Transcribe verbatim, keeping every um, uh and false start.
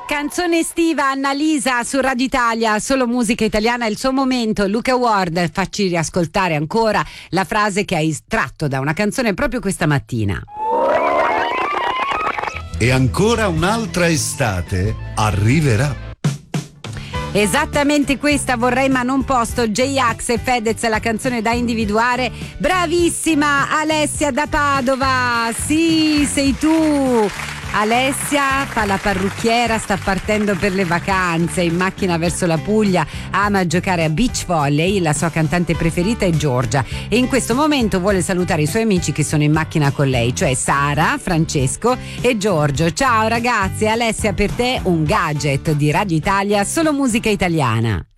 Canzone estiva, Annalisa su Radio Italia, solo musica italiana, è il suo momento. Luca Ward, facci riascoltare ancora la frase che hai estratto da una canzone proprio questa mattina. E ancora un'altra estate arriverà. Esattamente questa vorrei ma non posto. J-Ax e Fedez, la canzone da individuare. Bravissima Alessia da Padova, sì, sei tu. Alessia fa la parrucchiera, sta partendo per le vacanze, in macchina verso la Puglia, ama giocare a beach volley, la sua cantante preferita è Giorgia e in questo momento vuole salutare i suoi amici che sono in macchina con lei, cioè Sara, Francesco e Giorgio. Ciao ragazzi, Alessia per te un gadget di Radio Italia, solo musica italiana.